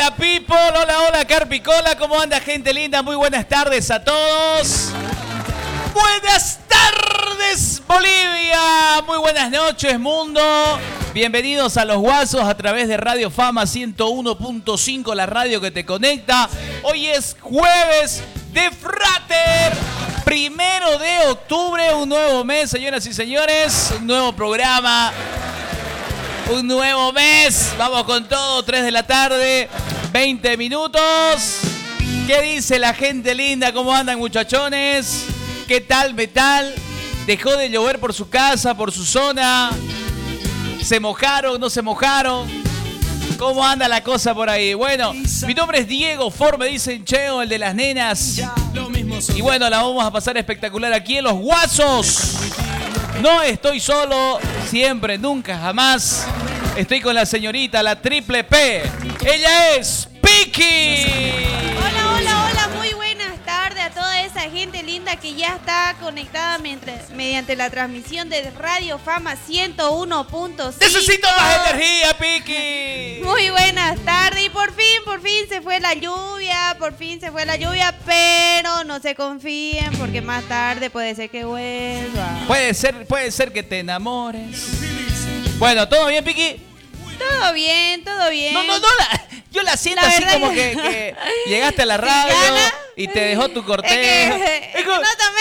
Hola people, hola Carpicola, ¿cómo anda gente linda? Muy buenas tardes a todos. Buenas tardes Bolivia, muy buenas noches mundo. Bienvenidos a Los Guasos a través de Radio Fama 101.5, la radio que te conecta. Hoy es jueves de Frater, 1 de octubre, un nuevo mes, señoras y señores, un nuevo programa. Un nuevo mes, vamos con todo, 3 de la tarde, 20 minutos. ¿Qué dice la gente linda? ¿Cómo andan muchachones? ¿Qué tal metal? ¿Dejó de llover por su casa, por su zona? ¿Se mojaron, no se mojaron? ¿Cómo anda la cosa por ahí? Bueno, mi nombre es Diego Ford, me dicen Cheo, el de las nenas. Y bueno, la vamos a pasar espectacular aquí en Los Guasos. No estoy solo, siempre, nunca, jamás. Estoy con la señorita, la triple P. Ella es Piki. Hola, muy buenas tardes a toda esa gente linda que ya está conectada mediante la transmisión de Radio Fama 101.5. Necesito más energía, Piki. Muy buenas tardes y por fin se fue la lluvia, pero no se confíen porque más tarde puede ser que vuelva. Puede ser que te enamores. Bueno, ¿todo bien, Piki? Todo bien. Yo la siento la así como que llegaste a la radio y te dejó tu cortejo. Es que no tomé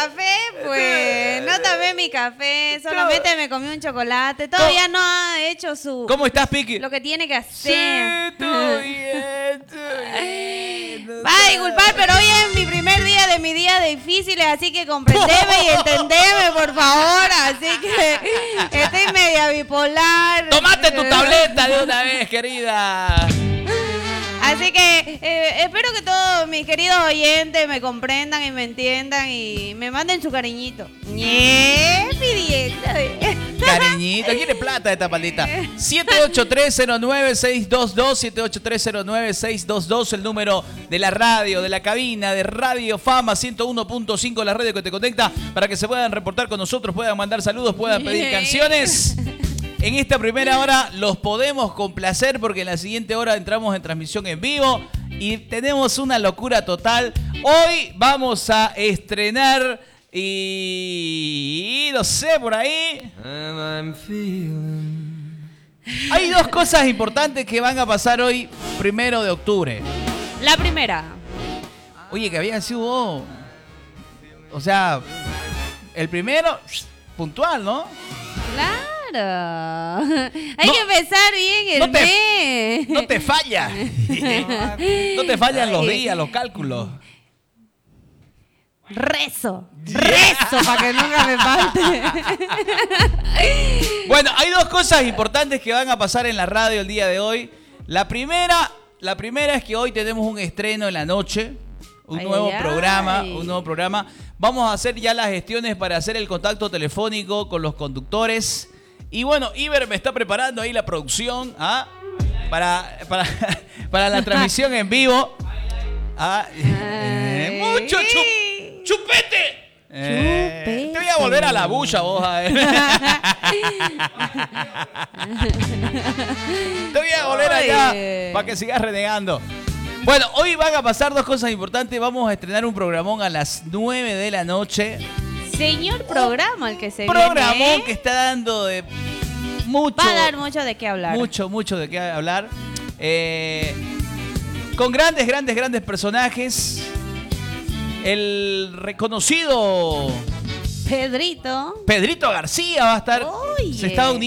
mi café, solamente me comí un chocolate. Todavía no ha hecho su... ¿Cómo estás, Piki? Lo que tiene que hacer. Sí, todo bien. Va a disculpar, pero hoy es mi primer día de mis días difíciles, así que comprendeme y entendeme, por favor. Así que estoy media bipolar. ¡Tómate tu tableta de una vez, querida! Así que espero que todos mis queridos oyentes me comprendan y me entiendan y me manden su cariñito. Pidiendo. Cariñito, quiere plata esta paldita. 78309-622, 78309-622, el número de la radio, de la cabina, de Radio Fama 101.5, la radio que te conecta, para que se puedan reportar con nosotros, puedan mandar saludos, puedan pedir canciones. En esta primera hora los podemos complacer porque en la siguiente hora entramos en transmisión en vivo y tenemos una locura total. Hoy vamos a estrenar y no sé, por ahí hay dos cosas importantes que van a pasar hoy, 1 de octubre. La primera. Oye, que había sido, o sea, el primero puntual, ¿no? Claro. Hay que empezar bien el mes. No te falla. No te fallan los días, los cálculos. Rezo para que nunca me falte. Bueno, hay dos cosas importantes que van a pasar en la radio el día de hoy. La primera es que hoy tenemos un estreno en la noche. Un nuevo programa. Vamos a hacer ya las gestiones para hacer el contacto telefónico con los conductores. Y bueno, Iber me está preparando ahí la producción para la transmisión en vivo. Mucho chupete. Te voy a volver a la bulla, vos. Te voy a volver allá para que sigas renegando. Bueno, hoy van a pasar dos cosas importantes. Vamos a estrenar un programón a las 9 de la noche. Señor programa el que se programón viene, que está dando de mucho. Va a dar mucho de qué hablar. Mucho de qué hablar. Con grandes personajes. El reconocido Pedrito García va a estar. Oye. Se está uniendo.